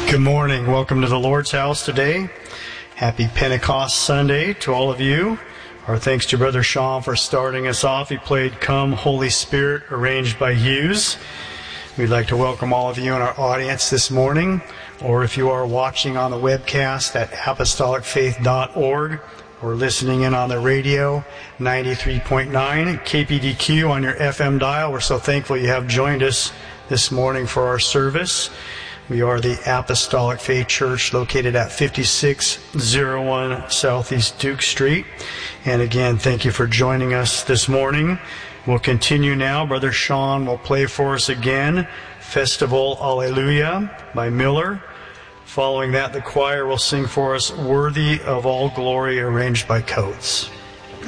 Good morning. Welcome to the Lord's house today. Happy Pentecost Sunday to all of you. Our thanks to Brother Sean for starting us off. He played Come Holy Spirit, arranged by Hughes. We'd like to welcome all of you in our audience this morning, or if you are watching on the webcast at apostolicfaith.org, or listening in on the radio, 93.9 KPDQ on your FM dial. We're so thankful you have joined us this morning for our service. We are the Apostolic Faith Church located at 5601 Southeast Duke Street. And again, thank you for joining us this morning. We'll continue now. Brother Sean will play for us again, Festival Alleluia by Miller. Following that, the choir will sing for us Worthy of All Glory, arranged by Coates.